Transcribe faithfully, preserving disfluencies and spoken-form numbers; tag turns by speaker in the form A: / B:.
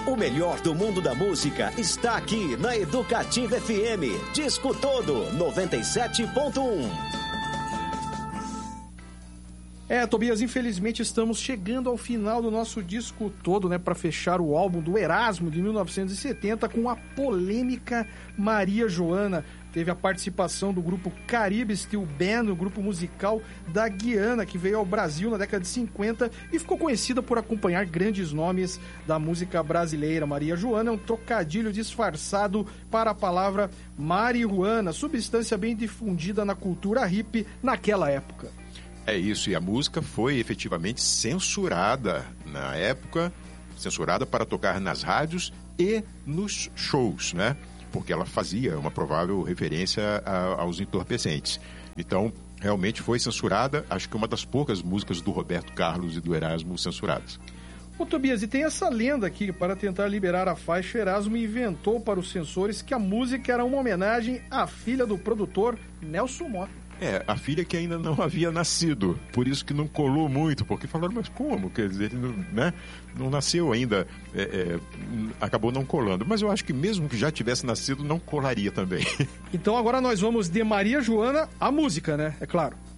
A: O melhor do mundo da música está aqui na Educativa F M. Disco Todo, noventa e sete ponto um.
B: É, Tobias, infelizmente estamos chegando ao final do nosso disco todo, né, para fechar o álbum do Erasmo de mil novecentos e setenta com a polêmica Maria Joana. Teve a participação do grupo Caribe Steel Band, o grupo musical da Guiana, que veio ao Brasil na década de cinquenta e ficou conhecida por acompanhar grandes nomes da música brasileira. Maria Joana é um trocadilho disfarçado para a palavra marihuana, substância bem difundida na cultura hippie naquela época.
C: É isso, e a música foi efetivamente censurada na época, censurada para tocar nas rádios e nos shows, né? Porque ela fazia uma provável referência a, aos entorpecentes. Então, realmente foi censurada, acho que uma das poucas músicas do Roberto Carlos e do Erasmo censuradas.
B: Ô Tobias, e tem essa lenda aqui, para tentar liberar a faixa, Erasmo inventou para os censores que a música era uma homenagem à filha do produtor Nelson Mota.
C: É, a filha que ainda não havia nascido, por isso que não colou muito, porque falaram, mas como? Quer dizer, ele não, né? não nasceu ainda, é, é, acabou não colando. Mas eu acho que mesmo que já tivesse nascido, não colaria também.
B: Então agora nós vamos de Maria Joana, a música, né? É claro.